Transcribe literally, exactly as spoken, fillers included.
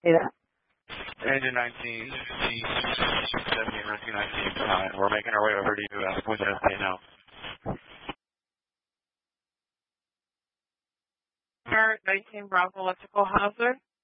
Yeah. Engine nineteen, seventy, nineteen nineteen, fine. We're making our way over to you uh, with S A now. nineteen Bravo Electrical Hazard.